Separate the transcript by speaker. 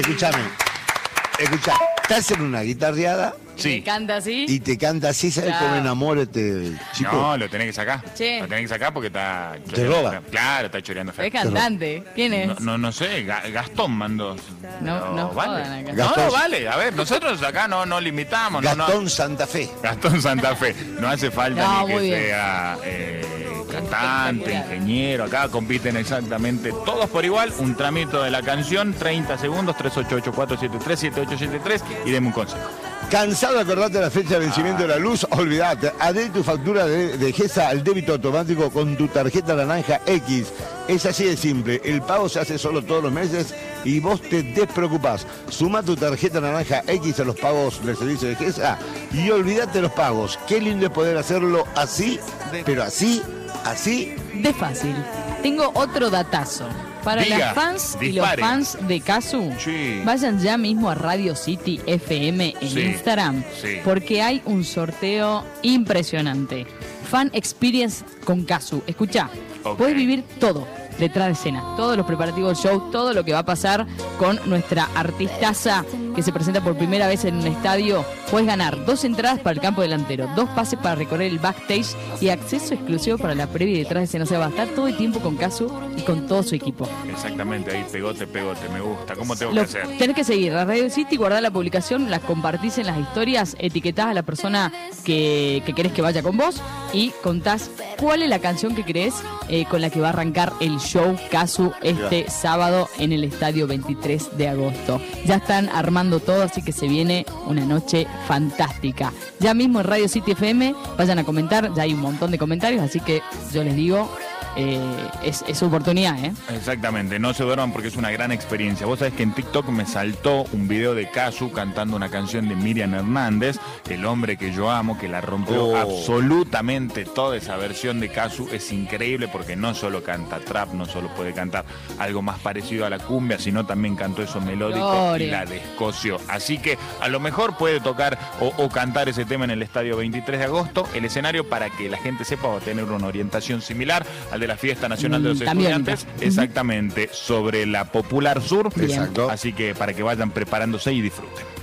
Speaker 1: escúchame. Estás en una guitarreada.
Speaker 2: Sí.
Speaker 3: Me canta así.
Speaker 1: Y te canta así, ¿sabes
Speaker 3: Claro.
Speaker 1: cómo enamora este chico?
Speaker 2: No, lo tenés que sacar.
Speaker 3: Che.
Speaker 2: Lo tenés que sacar porque está...
Speaker 1: Te roba.
Speaker 2: Claro, está choreando feo.
Speaker 3: Es cantante. ¿Quién es?
Speaker 2: No sé, Gastón mandó.
Speaker 3: No
Speaker 2: vale.
Speaker 3: jodan acá.
Speaker 1: Gastón.
Speaker 2: No, vale, a ver, nosotros acá no limitamos.
Speaker 1: Gastón Santa Fe.
Speaker 2: Gastón Santa Fe. No hace falta
Speaker 3: No,
Speaker 2: ni
Speaker 3: muy
Speaker 2: que
Speaker 3: bien.
Speaker 2: sea cantante, ingeniero. Acá compiten exactamente todos por igual. Un tramito de la canción, 30 segundos, 3884737873 y deme un consejo.
Speaker 1: Cansado de acordarte la fecha de vencimiento de la luz, olvídate. Adhiere tu factura de GESA al débito automático con tu tarjeta naranja X. Es así de simple. El pago se hace solo todos los meses y vos te despreocupás. Suma tu tarjeta naranja X a los pagos del servicio de GESA y olvídate los pagos. Qué lindo es poder hacerlo así, pero así.
Speaker 3: De fácil. Tengo otro datazo. Para
Speaker 2: Diga,
Speaker 3: las fans y
Speaker 2: dispare.
Speaker 3: los fans de Casu,
Speaker 2: Sí.
Speaker 3: vayan ya mismo a Radio City FM en
Speaker 2: Sí,
Speaker 3: Instagram,
Speaker 2: sí.
Speaker 3: porque hay un sorteo impresionante. Fan Experience con Casu. Escuchá,
Speaker 2: Ok.
Speaker 3: podés vivir todo detrás de escena, todos los preparativos del show, todo lo que va a pasar con nuestra artistaza que se presenta por primera vez en un estadio. Puedes ganar 2 entradas para el campo delantero, 2 pases para recorrer el backstage y acceso exclusivo para la previa y detrás de escena. O sea, va a estar todo el tiempo con Casu y con todo su equipo.
Speaker 2: Exactamente, ahí pegote, me gusta. ¿Cómo tengo
Speaker 3: Lo
Speaker 2: que hacer?
Speaker 3: tenés que seguir a Radio City, guardar la publicación, la compartís en las historias, etiquetás a la persona que querés que vaya con vos y contás cuál es la canción que querés con la que va a arrancar el show Casu este sábado en el estadio 23 de agosto. Ya están armando todo, así que se viene una noche fantástica. Ya mismo en Radio City FM, vayan a comentar, ya hay un montón de comentarios, así que yo les digo, es su oportunidad, ¿eh?
Speaker 2: Exactamente, no se duerman porque es una gran experiencia. Vos sabés que en TikTok me saltó un video de Casu cantando una canción de Miriam Hernández, el hombre que yo amo, que la rompió absolutamente toda esa versión de Casu. Es increíble porque no solo canta trap, no solo puede cantar algo más parecido a la cumbia, sino también cantó eso melódico
Speaker 3: Gloria.
Speaker 2: y la descoció. Así que a lo mejor puede tocar o cantar ese tema en el estadio 23 de agosto. El escenario, para que la gente sepa, va a tener una orientación similar al de la Fiesta Nacional de los
Speaker 3: También.
Speaker 2: Estudiantes, exactamente, sobre la Popular Sur.
Speaker 3: Bien.
Speaker 1: Exacto.
Speaker 2: Así que para que vayan preparándose y disfruten.